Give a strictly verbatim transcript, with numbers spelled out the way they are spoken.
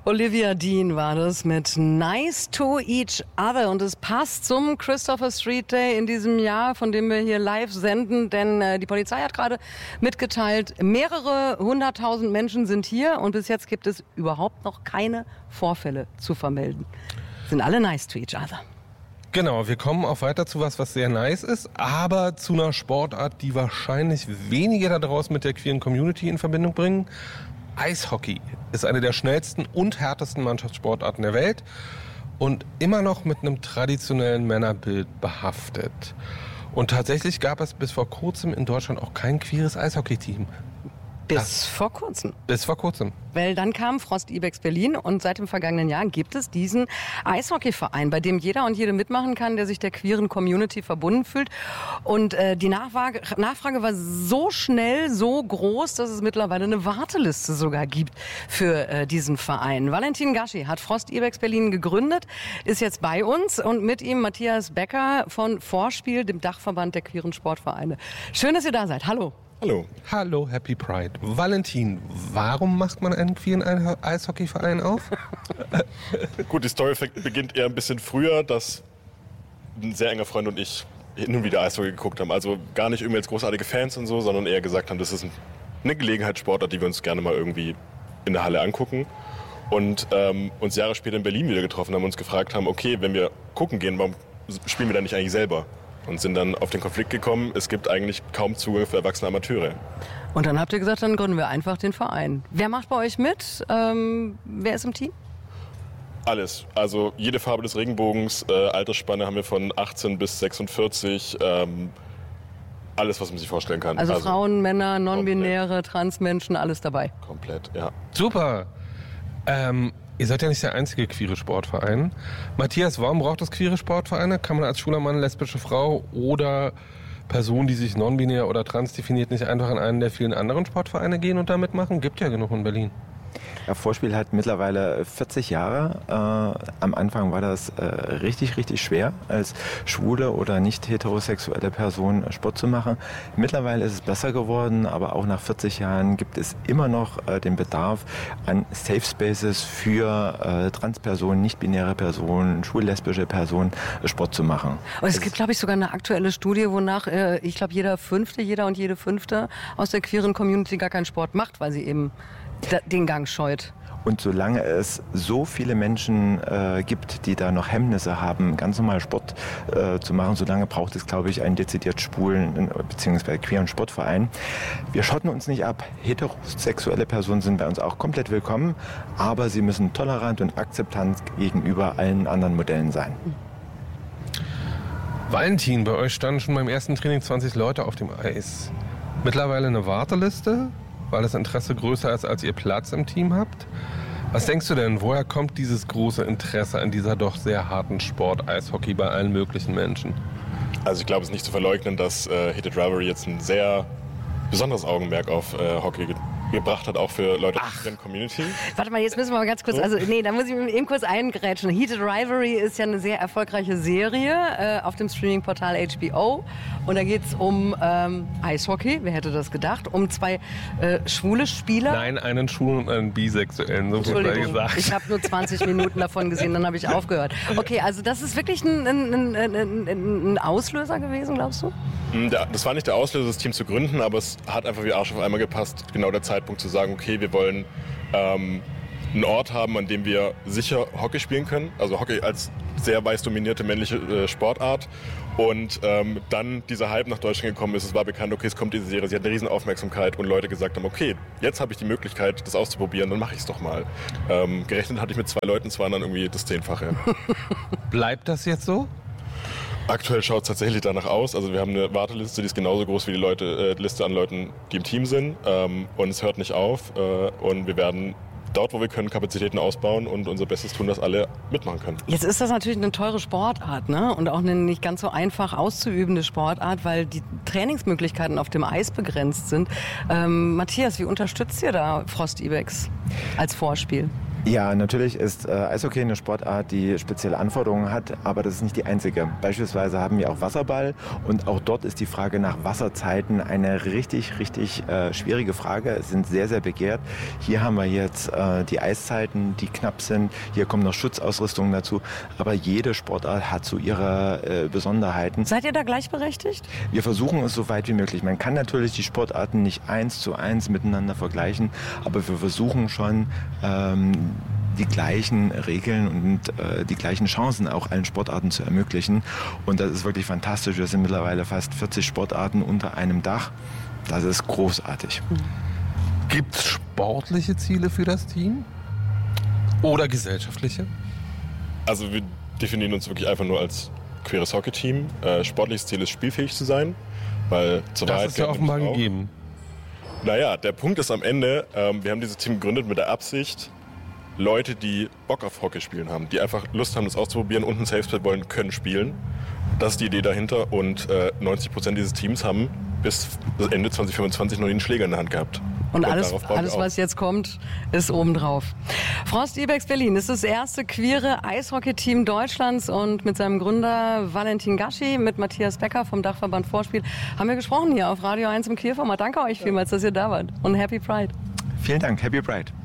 Olivia Dean war das mit Nice to Each Other und es passt zum Christopher Street Day in diesem Jahr, von dem wir hier live senden, denn äh, die Polizei hat gerade mitgeteilt, mehrere hunderttausend Menschen sind hier und bis jetzt gibt es überhaupt noch keine Vorfälle zu vermelden. Sind alle nice to each other. Genau, wir kommen auch weiter zu was, was sehr nice ist, aber zu einer Sportart, die wahrscheinlich wenige da draußen mit der queeren Community in Verbindung bringen. Eishockey ist eine der schnellsten und härtesten Mannschaftssportarten der Welt und immer noch mit einem traditionellen Männerbild behaftet. Und tatsächlich gab es bis vor kurzem in Deutschland auch kein queeres Eishockey-Team. Bis Das, vor kurzem. Bis vor kurzem. Weil dann kam Frost Ibex Berlin und seit dem vergangenen Jahr gibt es diesen Eishockeyverein, bei dem jeder und jede mitmachen kann, der sich der queeren Community verbunden fühlt. Und äh, die Nachfrage, Nachfrage war so schnell, so groß, dass es mittlerweile eine Warteliste sogar gibt für äh, diesen Verein. Valentin Gaschi hat Frost Ibex Berlin gegründet, ist jetzt bei uns und mit ihm Matthias Becker von Vorspiel, dem Dachverband der queeren Sportvereine. Schön, dass ihr da seid. Hallo. Hallo. Hallo, Happy Pride. Valentin, warum macht man einen queeren Eishockeyverein auf? Gut, die Story beginnt eher ein bisschen früher, dass ein sehr enger Freund und ich hin und wieder Eishockey geguckt haben. Also gar nicht irgendwie als großartige Fans und so, sondern eher gesagt haben, das ist eine Gelegenheitssportart, die wir uns gerne mal irgendwie in der Halle angucken. Und ähm, uns Jahre später in Berlin wieder getroffen haben und uns gefragt haben, okay, wenn wir gucken gehen, warum spielen wir dann nicht eigentlich selber? Und sind dann auf den Konflikt gekommen, es gibt eigentlich kaum Zugang für erwachsene Amateure. Und dann habt ihr gesagt, dann gründen wir einfach den Verein. Wer macht bei euch mit? Ähm, wer ist im Team? Alles. Also jede Farbe des Regenbogens, äh, Altersspanne haben wir von achtzehn bis sechsundvierzig. Ähm, alles, was man sich vorstellen kann. Also, also Frauen, Männer, Non-Binäre, Transmenschen, alles dabei. Komplett, ja. Super. Ähm, Ihr seid ja nicht der einzige queere Sportverein. Matthias, warum braucht es queere Sportvereine? Kann man als schwuler Mann, lesbische Frau oder Person, die sich non-binär oder trans definiert, nicht einfach in einen der vielen anderen Sportvereine gehen und da mitmachen? Gibt ja genug in Berlin. Ja, Vorspiel hat mittlerweile vierzig Jahre. Äh, am Anfang war das äh, richtig, richtig schwer, als schwule oder nicht heterosexuelle Person Sport zu machen. Mittlerweile ist es besser geworden, aber auch nach vierzig Jahren gibt es immer noch äh, den Bedarf an Safe Spaces für äh, Transpersonen, nicht-binäre Personen, schwul-lesbische Personen Sport zu machen. Und es gibt, glaube ich, sogar eine aktuelle Studie, wonach, äh, ich glaube, jeder Fünfte, jeder und jede Fünfte aus der queeren Community gar keinen Sport macht, weil sie eben den Gang scheut. Und solange es so viele Menschen äh, gibt, die da noch Hemmnisse haben, ganz normal Sport äh, zu machen, solange braucht es, glaube ich, einen dezidiert schwulen bzw. queeren Sportverein. Wir schotten uns nicht ab. Heterosexuelle Personen sind bei uns auch komplett willkommen, aber sie müssen tolerant und akzeptant gegenüber allen anderen Modellen sein. Valentin, bei euch standen schon beim ersten Training zwanzig Leute auf dem Eis. Mittlerweile eine Warteliste, weil das Interesse größer ist, als ihr Platz im Team habt. Was denkst du denn, woher kommt dieses große Interesse an dieser doch sehr harten Sport Eishockey bei allen möglichen Menschen? Also ich glaube, es ist nicht zu verleugnen, dass äh, Heated Rivalry jetzt ein sehr besonderes Augenmerk auf äh, Hockey ge- gebracht hat, auch für Leute aus der Community. Warte mal, jetzt müssen wir mal ganz kurz, So. also nee, da muss ich eben kurz eingrätschen. Heated Rivalry ist ja eine sehr erfolgreiche Serie äh, auf dem Streaming-Portal H B O und da geht es um ähm, Eishockey, wer hätte das gedacht, um zwei äh, schwule Spieler. Nein, einen Schwulen und einen Bisexuellen, so wurde Entschuldigung, gesagt. ich habe nur zwanzig Minuten davon gesehen, dann habe ich aufgehört. Okay, also das ist wirklich ein, ein, ein, ein, ein Auslöser gewesen, glaubst du? Das war nicht der Auslöser, das Team zu gründen, aber es hat einfach wie Arsch auf einmal gepasst, genau der Zeitpunkt zu sagen, okay, wir wollen ähm, einen Ort haben, an dem wir sicher Hockey spielen können. Also Hockey als sehr weiß dominierte männliche äh, Sportart. Und ähm, dann dieser Hype nach Deutschland gekommen ist, es war bekannt, okay, es kommt diese Serie, sie hat eine riesen Aufmerksamkeit und Leute gesagt haben, okay, jetzt habe ich die Möglichkeit, das auszuprobieren, dann mache ich es doch mal. Ähm, gerechnet hatte ich mit zwei Leuten, es waren dann irgendwie das Zehnfache. Bleibt das jetzt so? Aktuell schaut es tatsächlich danach aus. Also wir haben eine Warteliste, die ist genauso groß wie die Leute, äh, die Liste an Leuten, die im Team sind. Ähm, und es hört nicht auf. Äh, und wir werden dort, wo wir können, Kapazitäten ausbauen und unser Bestes tun, dass alle mitmachen können. Jetzt ist das natürlich eine teure Sportart, ne? Und auch eine nicht ganz so einfach auszuübende Sportart, weil die Trainingsmöglichkeiten auf dem Eis begrenzt sind. Ähm, Matthias, wie unterstützt ihr da Frost Ibex als Vorspiel? Ja, natürlich ist äh, Eishockey eine Sportart, die spezielle Anforderungen hat, aber das ist nicht die einzige. Beispielsweise haben wir auch Wasserball und auch dort ist die Frage nach Wasserzeiten eine richtig, richtig äh, schwierige Frage. Es sind sehr, sehr begehrt. Hier haben wir jetzt äh, die Eiszeiten, die knapp sind. Hier kommen noch Schutzausrüstungen dazu. Aber jede Sportart hat so ihre äh, Besonderheiten. Seid ihr da gleichberechtigt? Wir versuchen es so weit wie möglich. Man kann natürlich die Sportarten nicht eins zu eins miteinander vergleichen, aber wir versuchen schon, ähm, die gleichen Regeln und äh, die gleichen Chancen auch allen Sportarten zu ermöglichen. Und das ist wirklich fantastisch. Wir sind mittlerweile fast vierzig Sportarten unter einem Dach. Das ist großartig. Gibt es sportliche Ziele für das Team? Oder gesellschaftliche? Also wir definieren uns wirklich einfach nur als queeres Hockey-Team. Äh, sportliches Ziel ist, spielfähig zu sein. Weil zur das Wahrheit ist ja offenbar auch. gegeben. Naja, der Punkt ist am Ende, ähm, wir haben dieses Team gegründet mit der Absicht, Leute, die Bock auf Hockey spielen haben, die einfach Lust haben, das auszuprobieren und ein Safesplat wollen, können spielen. Das ist die Idee dahinter und äh, neunzig Prozent dieses Teams haben bis Ende zwanzig fünfundzwanzig noch nie einen Schläger in der Hand gehabt. Und, und alles, alles was jetzt kommt, ist obendrauf. Frost Ibex Berlin ist das erste queere Eishockey-Team Deutschlands und mit seinem Gründer Valentin Gaschi, mit Matthias Becker vom Dachverband Vorspiel, haben wir gesprochen hier auf Radio eins im Queerformat. Danke euch vielmals, dass ihr da wart und Happy Pride. Vielen Dank, Happy Pride.